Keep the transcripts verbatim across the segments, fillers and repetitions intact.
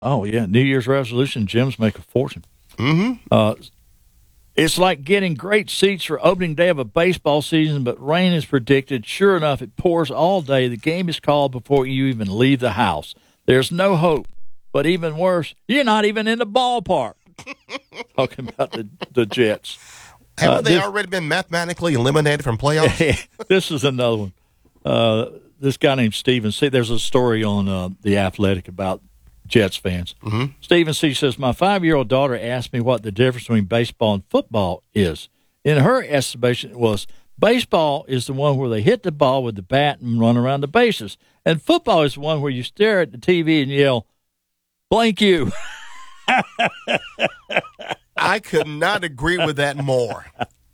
Oh, yeah. New Year's resolution, gyms make a fortune. Mm-hmm. Uh, it's like getting great seats for opening day of a baseball season, but rain is predicted. Sure enough, it pours all day. The game is called before you even leave the house. There's no hope. But even worse, you're not even in the ballpark. Talking about the, the Jets. Haven't uh, they this, already been mathematically eliminated from playoffs? This is another one. Uh, this guy named Steven. See, there's a story on uh, The Athletic about Jets fans. Mm-hmm. Stephen C. says, my five-year-old daughter asked me what the difference between baseball and football is. In her estimation, it was baseball is the one where they hit the ball with the bat and run around the bases. And football is the one where you stare at the T V and yell, blank you. I could not agree with that more.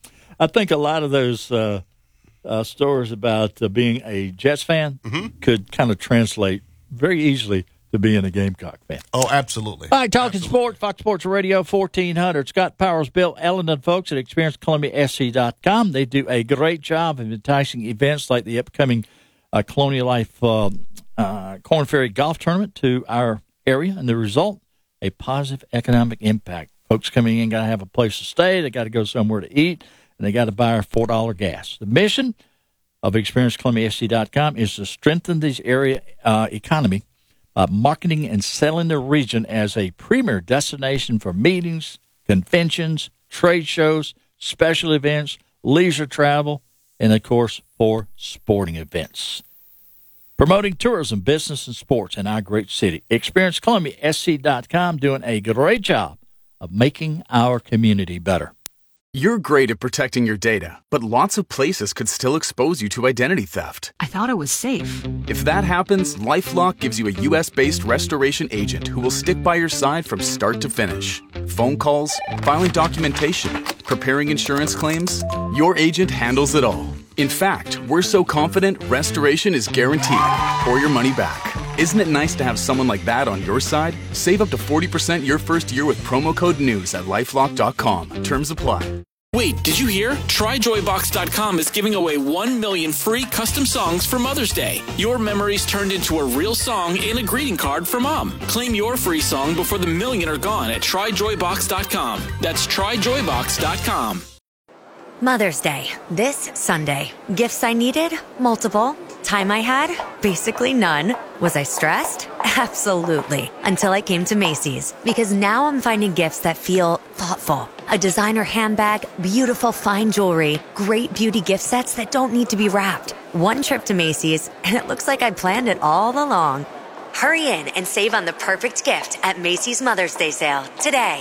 I think a lot of those uh, uh, stories about uh, being a Jets fan mm-hmm. could kind of translate very easily to being a Gamecock fan. Oh, absolutely. All right, talking absolutely. sports, Fox Sports Radio, fourteen hundred. Scott Powers, Bill Ellenden, folks at experience columbia s c dot com. They do a great job of enticing events like the upcoming uh, Colonial Life uh, uh, Corn Ferry Golf Tournament to our area, and the result, a positive economic impact. Folks coming in got to have a place to stay, they got to go somewhere to eat, and they got to buy our four dollar gas. The mission of experience columbia s c dot com is to strengthen this area uh, economy Uh, marketing and selling the region as a premier destination for meetings, conventions, trade shows, special events, leisure travel, and, of course, for sporting events. Promoting tourism, business, and sports in our great city. experience columbia s c dot com doing a great job of making our community better. You're great at protecting your data, but lots of places could still expose you to identity theft. I thought it was safe. If that happens, LifeLock gives you a U S-based restoration agent who will stick by your side from start to finish. Phone calls, filing documentation, preparing insurance claims, your agent handles it all. In fact, we're so confident restoration is guaranteed or your money back. Isn't it nice to have someone like that on your side? Save up to forty percent your first year with promo code NEWS at lifelock dot com. Terms apply. Wait, did you hear? try joy box dot com is giving away one million free custom songs for Mother's Day. Your memories turned into a real song and a greeting card for Mom. Claim your free song before the million are gone at try joy box dot com. That's try joy box dot com. Mother's Day, this Sunday. Gifts I needed? Multiple. Time I had? Basically none. Was I stressed? Absolutely. Until I came to Macy's. Because now I'm finding gifts that feel thoughtful. A designer handbag, beautiful fine jewelry, great beauty gift sets that don't need to be wrapped. One trip to Macy's, and it looks like I planned it all along. Hurry in and save on the perfect gift at Macy's Mother's Day sale today.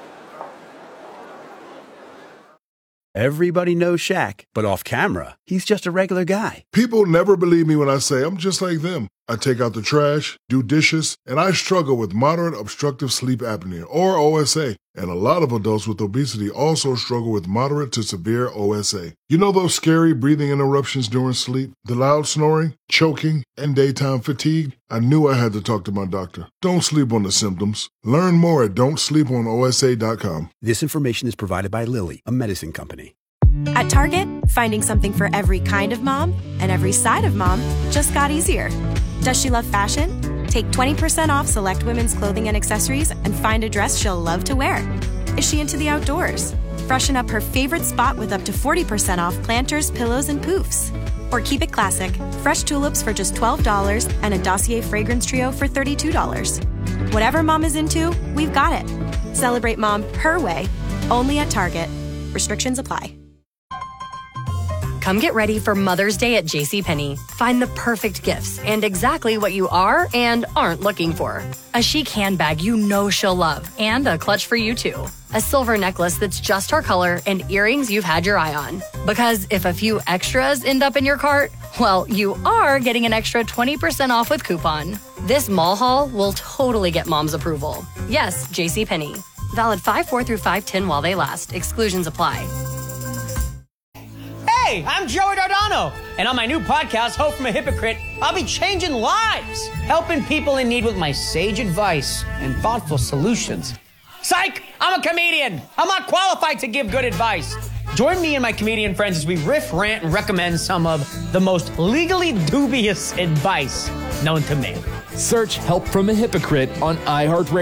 Everybody knows Shaq, but off camera, he's just a regular guy. People never believe me when I say I'm just like them. I take out the trash, do dishes, and I struggle with moderate obstructive sleep apnea, or O S A. And a lot of adults with obesity also struggle with moderate to severe O S A. You know those scary breathing interruptions during sleep, the loud snoring, choking, and daytime fatigue? I knew I had to talk to my doctor. Don't sleep on the symptoms. Learn more at don't sleep on O S A dot com. This information is provided by Lilly, a medicine company. At Target, finding something for every kind of mom and every side of mom just got easier. Does she love fashion? Take twenty percent off select women's clothing and accessories and find a dress she'll love to wear. Is she into the outdoors? Freshen up her favorite spot with up to forty percent off planters, pillows, and poofs. Or keep it classic. Fresh tulips for just twelve dollars and a Dossier fragrance trio for thirty-two dollars. Whatever mom is into, we've got it. Celebrate mom her way, only at Target. Restrictions apply. Come get ready for Mother's Day at JCPenney. Find the perfect gifts and exactly what you are and aren't looking for. A chic handbag you know she'll love and a clutch for you too. A silver necklace that's just her color and earrings you've had your eye on. Because if a few extras end up in your cart, well, you are getting an extra twenty percent off with coupon. This mall haul will totally get mom's approval. Yes, JCPenney. Valid five four through five ten while they last. Exclusions apply. Hey, I'm Joey Dardano, and on my new podcast, Hope from a Hypocrite, I'll be changing lives, helping people in need with my sage advice and thoughtful solutions. Psych! I'm a comedian! I'm not qualified to give good advice. Join me and my comedian friends as we riff, rant, and recommend some of the most legally dubious advice known to man. Search Help from a Hypocrite on iHeartRadio.